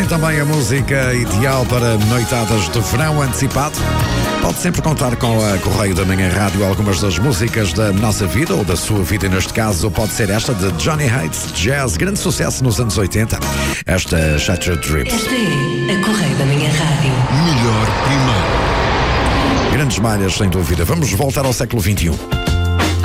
assim também a música ideal para noitadas de verão antecipado. Pode sempre contar com a Correio da Manhã Rádio algumas das músicas da nossa vida ou da sua vida, neste caso pode ser esta de Johnny Hates, jazz, grande sucesso nos anos 80. Esta Shattered Dreams. Esta é a Correio da Manhã Rádio. Melhor primeiro. Grandes malhas, sem dúvida. Vamos voltar ao século XXI.